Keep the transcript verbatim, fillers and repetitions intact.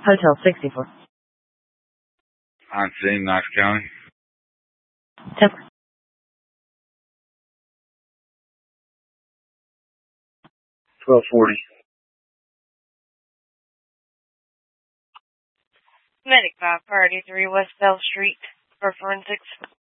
Hotel sixty-four. On scene, Knox County. ten. twelve forty. Medic five, Priority three, West Bell Street, for forensics.